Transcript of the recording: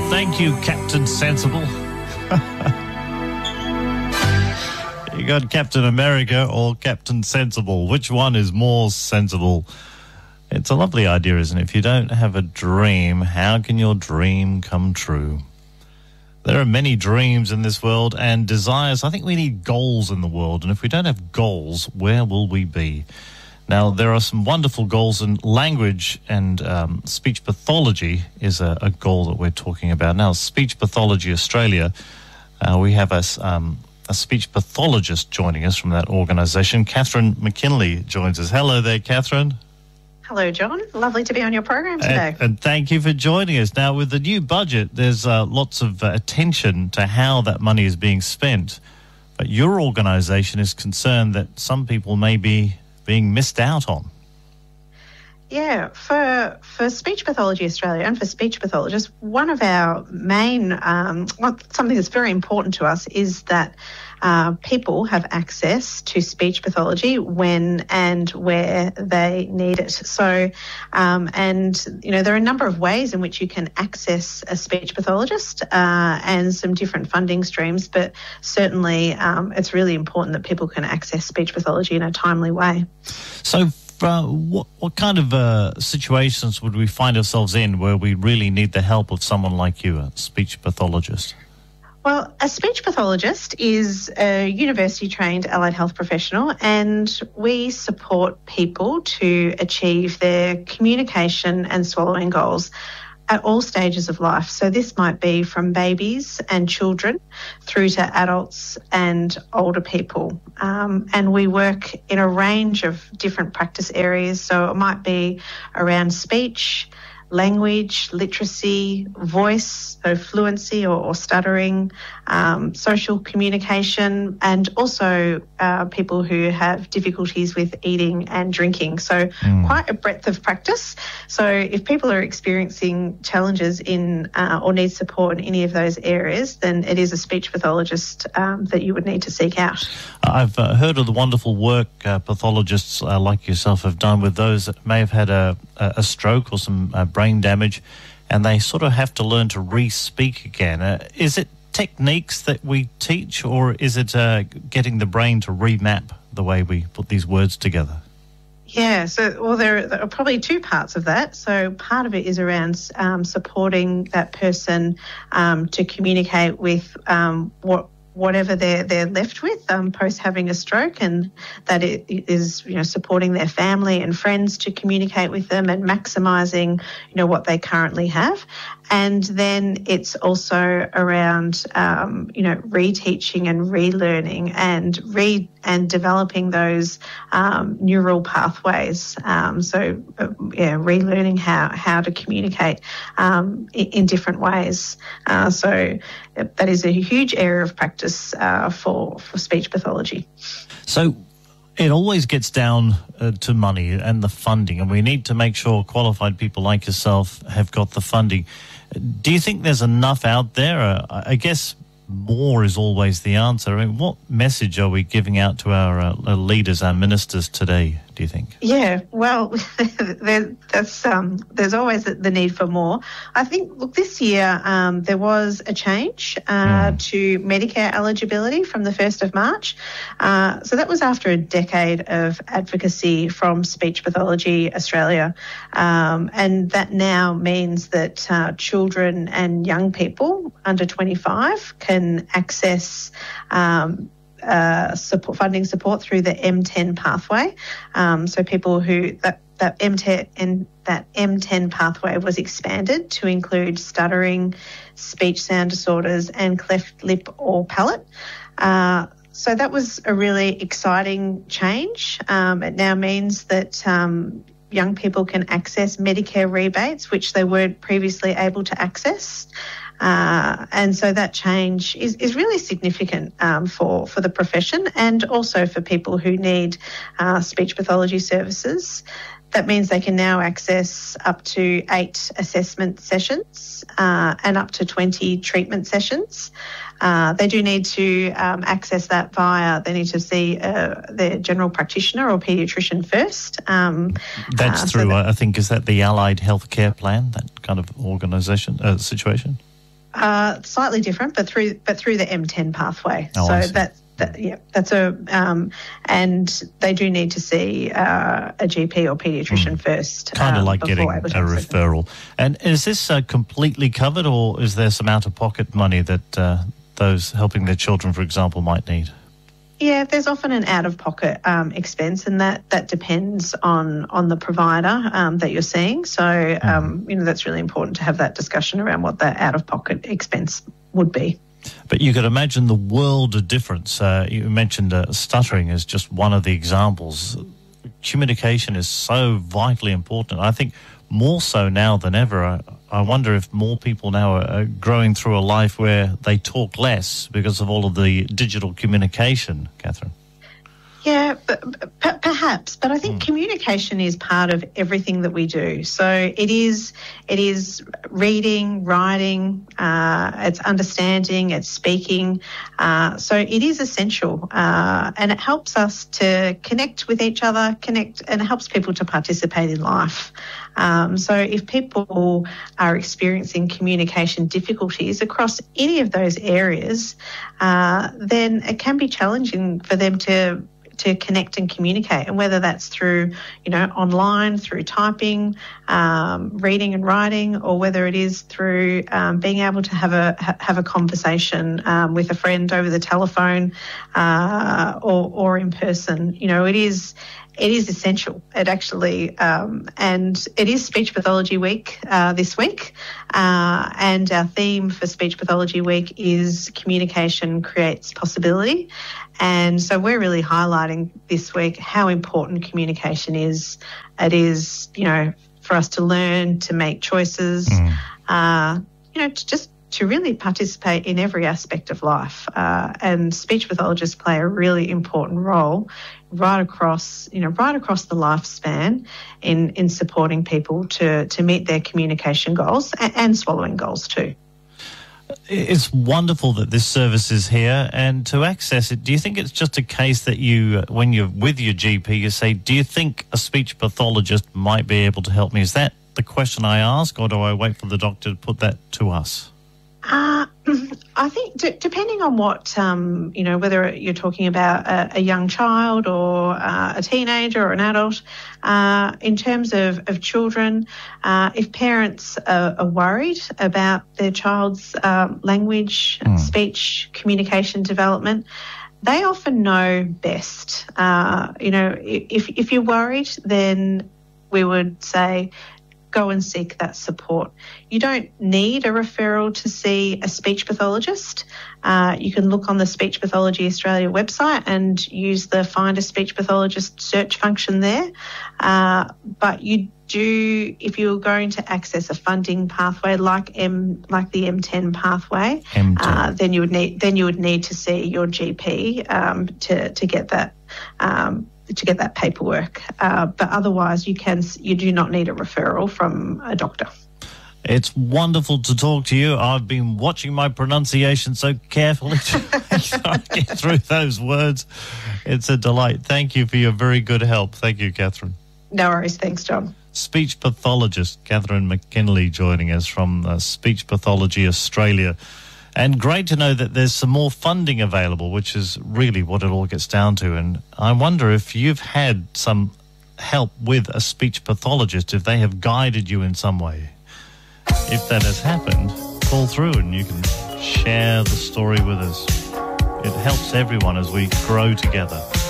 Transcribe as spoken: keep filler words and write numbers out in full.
Thank you, Captain Sensible. You got Captain America or Captain Sensible. Which one is more sensible? It's a lovely idea, isn't it? If you don't have a dream, how can your dream come true? There are many dreams in this world and desires. I think we need goals in the world. And if we don't have goals, where will we be? Now, there are some wonderful goals, in language and um, speech pathology is a, a goal that we're talking about. Now, Speech Pathology Australia, uh, we have a, um, a speech pathologist joining us from that organisation. Catherine McKinley joins us. Hello there, Catherine. Hello, John. Lovely to be on your program today. And, and thank you for joining us. Now, with the new budget, there's uh, lots of uh, attention to how that money is being spent. But your organisation is concerned that some people may be being missed out on. Yeah, for for Speech Pathology Australia and for speech pathologists, one of our main, um, well, something that's very important to us is that uh, people have access to speech pathology when and where they need it. So, um, and, you know, there are a number of ways in which you can access a speech pathologist uh, and some different funding streams, but certainly um, it's really important that people can access speech pathology in a timely way. So, Uh, what, what kind of uh, situations would we find ourselves in where we really need the help of someone like you, a speech pathologist? Well, a speech pathologist is a university-trained allied health professional, and we support people to achieve their communication and swallowing goals at all stages of life. So this might be from babies and children through to adults and older people. Um, and we work in a range of different practice areas. So it might be around speech, language, literacy, voice, so fluency or, or stuttering, um, social communication, and also uh, people who have difficulties with eating and drinking. So mm. quite a breadth of practice. So if people are experiencing challenges in uh, or need support in any of those areas, then it is a speech pathologist um, that you would need to seek out. I've uh, heard of the wonderful work uh, pathologists uh, like yourself have done with those that may have had a, a stroke or some uh, brain damage, and they sort of have to learn to re-speak again. Uh, is it techniques that we teach, or is it uh, getting the brain to remap the way we put these words together? Yeah, so, well, there, there are probably two parts of that. So part of it is around um, supporting that person um, to communicate with um, what whatever they're they're left with um, post having a stroke, and that it is, you know, supporting their family and friends to communicate with them and maximising, you know, what they currently have. And then it's also around, um, you know, reteaching and relearning and re and developing those um, neural pathways. Um, so, uh, yeah, relearning how how to communicate um, in, in different ways. Uh, so that is a huge area of practice uh, for for speech pathology. So it always gets down uh, to money and the funding, and we need to make sure qualified people like yourself have got the funding. Do you think there's enough out there? Uh, I guess more is always the answer. I mean, what message are we giving out to our uh, leaders, our ministers today, do you think? Yeah, well, there, that's, um, there's always the need for more. I think, look, this year um, there was a change uh, mm. to Medicare eligibility from the first of March. Uh, so that was after a decade of advocacy from Speech Pathology Australia. Um, and that now means that uh, children and young people under twenty-five can access um, Uh, support, funding support through the M ten pathway. Um, so people who that that M ten and that M ten pathway was expanded to include stuttering, speech sound disorders, and cleft lip or palate. Uh, so that was a really exciting change. Um, it now means that um, young people can access Medicare rebates, which they weren't previously able to access. Uh, and so that change is, is really significant um, for, for the profession and also for people who need uh, speech pathology services. That means they can now access up to eight assessment sessions uh, and up to twenty treatment sessions. Uh, they do need to um, access that via, they need to see uh, their general practitioner or paediatrician first. Um, That's uh, through, so that, I think, is that the Allied Healthcare Plan, that kind of organisation, uh, situation? Uh, slightly different, but through but through the M ten pathway. Oh, so I see. that, that yeah, that's a um, and they do need to see uh, a G P or paediatrician mm. first. Kind of um, like getting a referral. And is this uh, completely covered, or is there some out-of-pocket money that uh, those helping their children, for example, might need? Yeah, there's often an out-of-pocket um, expense, and that, that depends on on the provider um, that you're seeing. So, um, you know, that's really important to have that discussion around what that out-of-pocket expense would be. But you could imagine the world of difference. Uh, you mentioned uh, stuttering as just one of the examples. Communication is so vitally important. I think more so now than ever. I, I wonder if more people now are growing through a life where they talk less because of all of the digital communication, Catherine. Yeah, but, but perhaps. But I think mm. communication is part of everything that we do. So it is, it is reading, writing, uh, it's understanding, it's speaking. Uh, so it is essential, uh, and it helps us to connect with each other, connect, and it helps people to participate in life. Um, so if people are experiencing communication difficulties across any of those areas, uh, then it can be challenging for them to to connect and communicate, and whether that's through, you know, online, through typing, um, reading and writing, or whether it is through um, being able to have a ha- have a conversation um, with a friend over the telephone uh, or or in person. You know, it is it is essential. It actually, um, and it is Speech Pathology Week uh, this week, uh, and our theme for Speech Pathology Week is communication creates possibility. And so we're really highlighting this week how important communication is. It is, you know, for us to learn, to make choices, mm. uh, you know, to just to really participate in every aspect of life. Uh, and speech pathologists play a really important role right across, you know, right across the lifespan in, in supporting people to, to meet their communication goals and, and swallowing goals too. It's wonderful that this service is here, and to access it, do you think it's just a case that you, when you're with your G P, you say, do you think a speech pathologist might be able to help me? Is that the question I ask, or do I wait for the doctor to put that to us? Uh, I think d- depending on what, um, you know, whether you're talking about a, a young child or uh, a teenager or an adult, uh, in terms of, of children, uh, if parents are, are worried about their child's uh, language, mm. speech, communication development, they often know best. Uh, you know, if, if you're worried, then we would say, go and seek that support. You don't need a referral to see a speech pathologist. Uh, you can look on the Speech Pathology Australia website and use the Find a Speech Pathologist search function there. Uh, but you do, if you're going to access a funding pathway like M, like the M ten pathway, M ten. Uh, then you would need then you would need to see your G P um, to to get that. Um, to get that paperwork. Uh, but otherwise, you can you do not need a referral from a doctor. It's wonderful to talk to you. I've been watching my pronunciation so carefully to get through those words. It's a delight. Thank you for your very good help. Thank you, Catherine. No worries. Thanks, John. Speech pathologist Catherine McKinley joining us from uh, Speech Pathology Australia. And great to know that there's some more funding available, which is really what it all gets down to. And I wonder if you've had some help with a speech pathologist, if they have guided you in some way. If that has happened, call through and you can share the story with us. It helps everyone as we grow together.